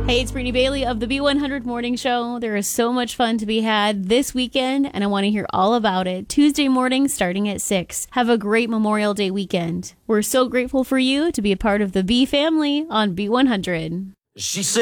Hey, it's Brittany Bailey of the B100 Morning Show. There is so much fun to be had this weekend, and I want to hear all about it. Tuesday morning starting at 6. Have a great Memorial Day weekend. We're so grateful for you to be a part of the B family on B100. She said